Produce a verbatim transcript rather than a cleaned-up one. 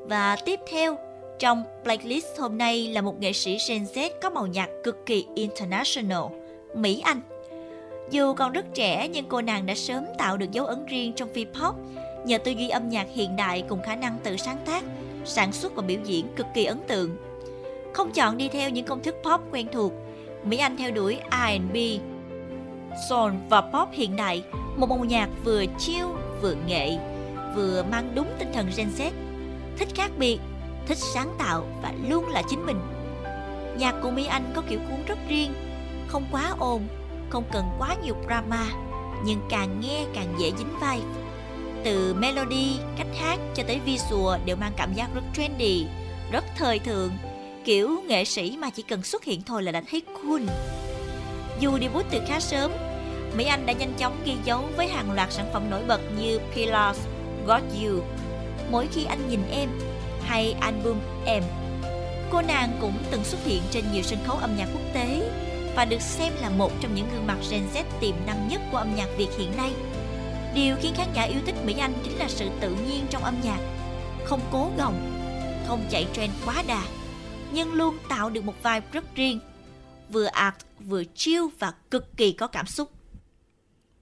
Và tiếp theo, trong playlist hôm nay là một nghệ sĩ Gen Z có màu nhạc cực kỳ international, Mỹ Anh. Dù còn rất trẻ nhưng cô nàng đã sớm tạo được dấu ấn riêng trong V-pop nhờ tư duy âm nhạc hiện đại cùng khả năng tự sáng tác, sản xuất và biểu diễn cực kỳ ấn tượng. Không chọn đi theo những công thức pop quen thuộc, Mỹ Anh theo đuổi R and B, soul và pop hiện đại, một màu nhạc vừa chill, vừa nghệ, vừa mang đúng tinh thần Gen Z, thích khác biệt, thích sáng tạo và luôn là chính mình. Nhạc của Mỹ Anh có kiểu cuốn rất riêng, không quá ồn, không cần quá nhiều drama, nhưng càng nghe càng dễ dính vai. Từ melody, cách hát cho tới visual đều mang cảm giác rất trendy, rất thời thượng, kiểu nghệ sĩ mà chỉ cần xuất hiện thôi là đã thấy cool. Dù debut từ khá sớm, Mỹ Anh đã nhanh chóng ghi dấu với hàng loạt sản phẩm nổi bật như Pillars, Got You, Mỗi Khi Anh Nhìn Em hay album Em. Cô nàng cũng từng xuất hiện trên nhiều sân khấu âm nhạc quốc tế và được xem là một trong những gương mặt Gen Z tiềm năng nhất của âm nhạc Việt hiện nay. Điều khiến khán giả yêu thích Mỹ Anh chính là sự tự nhiên trong âm nhạc, không cố gồng, không chạy trend quá đà, nhưng luôn tạo được một vibe rất riêng, vừa art, vừa chill và cực kỳ có cảm xúc.